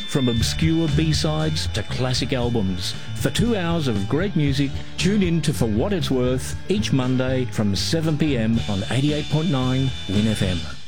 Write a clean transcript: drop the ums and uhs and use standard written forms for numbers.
From obscure B-sides to classic albums. For 2 hours of great music, tune in to For What It's Worth each Monday from 7 p.m. on 88.9 Win FM.